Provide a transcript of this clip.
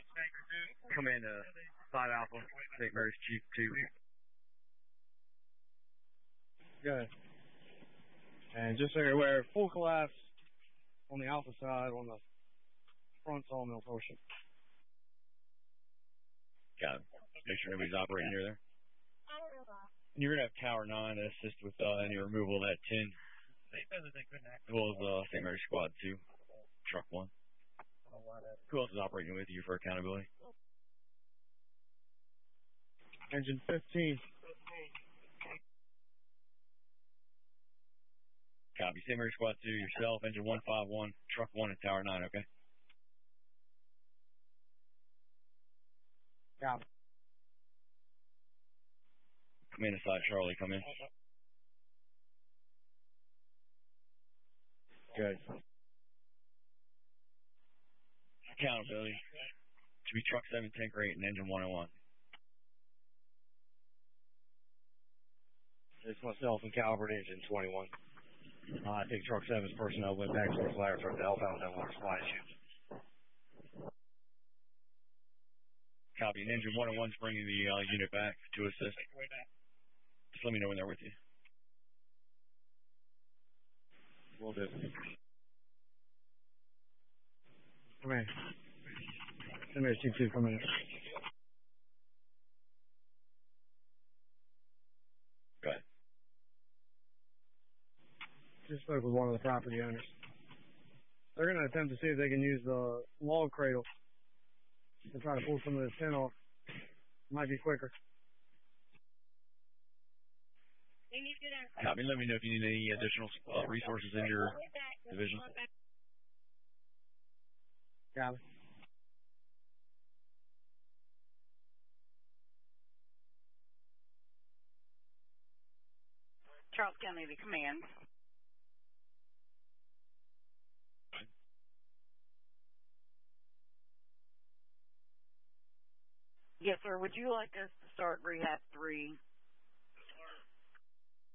Come in 5 Alpha, St. Mary's Chief 2. Good. And just so you're aware, full collapse on the Alpha side on the front sawmill portion. Got it. Make sure nobody's operating near there. And you're going to have Tower 9 to assist with any removal of that tin. As well as St. Mary's Squad 2, Truck 1. Who else is operating with you for accountability? Engine 15. Copy. St. Mary's Squad 2, yourself, Engine 151, Truck 1, and Tower 9, okay? Copy. Come in aside, Charlie, come in. Good. Accountability. Should be Truck 7, Tanker 8, and Engine 101. It's myself and Calvert, Engine 21. I think Truck 7's personnel went back towards Laboratory to help out with that water supply issue. Copy. And Engine 101's bringing the unit back to assist. Just let me know when they're with you. Will do. Come in. Come here, Chief 2, come in. Go ahead. Just spoke with one of the property owners. They're going to attempt to see if they can use the log cradle to try to pull some of this tin off. Might be quicker. Copy. Let me know if you need any additional resources in your division. Copy. Charles County to command. Yes, sir. Would you like us to start Rehab 3